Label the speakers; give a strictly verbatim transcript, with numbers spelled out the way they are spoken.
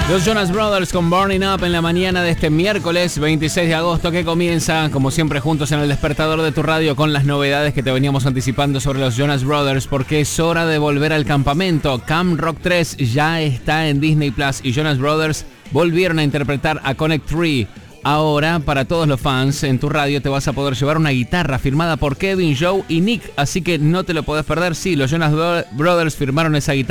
Speaker 1: Los Jonas Brothers con Burning Up en la mañana de este miércoles veintiséis de agosto, que comienza, como siempre, juntos en el despertador de tu radio con las novedades que te veníamos anticipando sobre los Jonas Brothers, porque es hora de volver al campamento. Camp Rock tres ya está en Disney Plus y Jonas Brothers volvieron a interpretar a Connect tres. Ahora, para todos los fans, en tu radio te vas a poder llevar una guitarra firmada por Kevin, Joe y Nick, así que no te lo podés perder. Sí, los Jonas Brothers firmaron esa guitarra